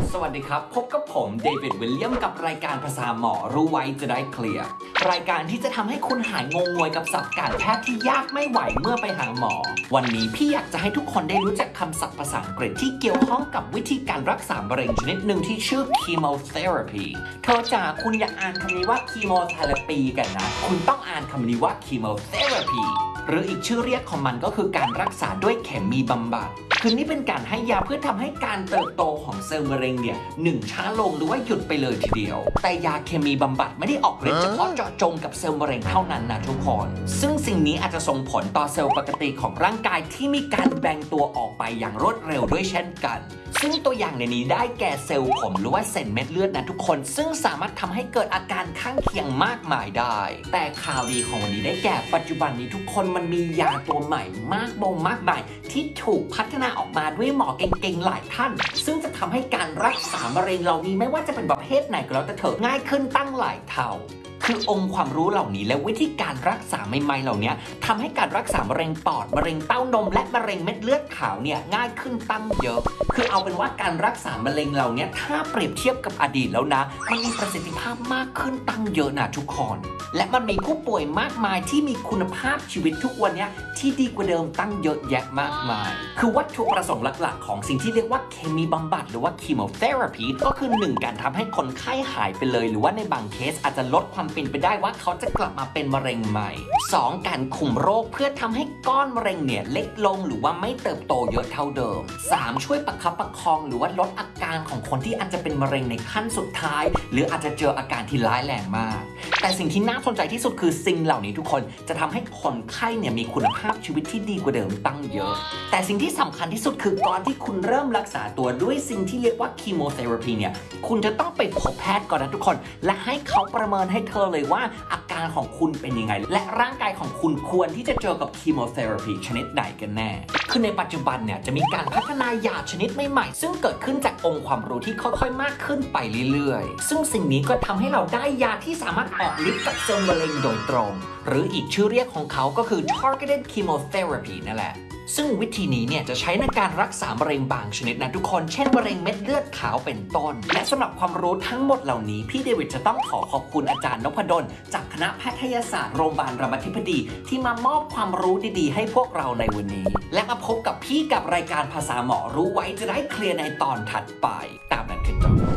สวัสดีครับพบกับผมเดวิดวิลเลียมกับรายการภาษาหมอรู้ไว้จะได้เคลียร์รายการที่จะทำให้คุณหายงงงวยกับศัพท์การแพทย์ที่ยากไม่ไหวเมื่อไปหาหมอวันนี้พี่อยากจะให้ทุกคนได้รู้จักคำศัพท์ภาษาอังกฤษที่เกี่ยวข้องกับวิธีการรักษามะเร็งชนิดหนึ่งที่ชื่อ chemotherapy เธอจ๋าคุณอย่าอ่านคำนี้ว่า chemotherapy กันนะคุณต้องอ่านคำนี้ว่า chemotherapy หรืออีกชื่อเรียกของมันก็คือการรักษาด้วยเคมีบำบัดคือนี่เป็นการให้ยาเพื่อทำให้การเติบโตของเซลล์มะเร็งเนี่ยช้าลงหรือว่าหยุดไปเลยทีเดียวแต่ยาเคมีบำบัดไม่ได้ออกฤทธิ์เฉพาะเจาะจงกับเซลล์มะเร็งเท่านั้นนะทุกคนซึ่งสิ่งนี้อาจจะส่งผลต่อเซลล์ปกติของร่างกายที่มีการแบ่งตัวออกไปอย่างรวดเร็วด้วยเช่นกันซึ่งตัวอย่างในนี้ได้แก่เซลล์ผมหรือว่าเส้นเม็ดเลือดนะทุกคนซึ่งสามารถทำให้เกิดอาการข้างเคียงมากมายได้แต่ข่าวดีของวันนี้ได้แก่ปัจจุบันนี้ทุกคนมันมียาตัวใหม่มากมายที่ถูกพัฒนาออกมาด้วยหมอเก่งๆหลายท่านซึ่งจะทำให้การรักษามะเร็งเหล่านี้ไม่ว่าจะเป็นประเภทไหนก็แล้วแต่เถอะง่ายขึ้นตั้งหลายเท่าคือองค์ความรู้เหล่านี้และวิธีการรักษาใหม่ๆเหล่านี้ทำให้การรักษามะเร็งปอดมะเร็งเต้านมและมะเร็งเม็ดเลือดขาวเนี่ยง่ายขึ้นตั้งเยอะคือเอาเป็นว่าการรักษามะเร็งเหล่านี้ถ้าเปรียบเทียบกับอดีตแล้วนะมันมีประสิทธิภาพมากขึ้นตั้งเยอะนะทุกคนและมันมีผู้ป่วยมากมายที่มีคุณภาพชีวิตทุกวันนี้ที่ดีกว่าเดิมตั้งเยอะแยะมากมายคือวัตถุประสงค์หลักๆของสิ่งที่เรียกว่าเคมีบำบัดหรือว่า chemotherapy ก็คือ 1. การทำให้คนไข้หายไปเลยหรือว่าในบางเคสอาจจะลดความเป็นไปได้ว่าเขาจะกลับมาเป็นมะเร็งใหม่ 2. การคุมโรคเพื่อทำให้ก้อนมะเร็งเนี่ยเล็กลงหรือว่าไม่เติบโตเยอะเท่าเดิม 3. ช่วยประคับประคองหรือว่าลดอาการของคนที่อาจจะเป็นมะเร็งในขั้นสุดท้ายหรืออาจจะเจออาการที่ร้ายแรงมากแต่สิ่งที่น่าสนใจที่สุดคือสิ่งเหล่านี้ทุกคนจะทำให้คนไข้เนี่ยมีคุณภาพชีวิตที่ดีกว่าเดิมตั้งเยอะแต่สิ่งที่สำคัญที่สุดคือก่อนที่คุณเริ่มรักษาตัวด้วยสิ่งที่เรียกว่า chemotherapy เนี่ยคุณจะต้องไปพบแพทย์ก่อนนะทุกคนและให้เขาประเมินให้เธอเลยว่าอาการของคุณเป็นยังไงและร่างกายของคุณควรที่จะเจอกับ chemotherapy ชนิดไหนกันแน่คือในปัจจุบันเนี่ยจะมีการพัฒนายาชนิดใหม่ๆซึ่งเกิดขึ้นจากองค์ความรู้ที่ค่อยๆมากขึ้นไปเรื่อยๆซึ่งสิ่งนี้ก็ทำให้เราได้ยาที่สามารถออกฤทธิ์กับเซลล์มะเร็งโดยตรงหรืออีกชื่อเรียกของเขาก็คือ targeted chemotherapy นั่นแหละซึ่งวิธีนี้เนี่ยจะใช้ในการรักษามะเร็งบางชนิดนะทุกคนเช่นมะเร็งเม็ดเลือดขาวเป็นต้นและสำหรับความรู้ทั้งหมดเหล่านี้พี่เดวิดจะต้องขอขอบคุณอาจารย์นพดลจากคณะแพทยศาสตร์โรงพยาบาลรามาธิบดีที่มามอบความรู้ดีๆให้พวกเราในวันนี้และมาพบกับพี่กับรายการภาษาหมอรู้ไว้จะได้เคลียร์ในตอนถัดไปตามนั้นคือจบ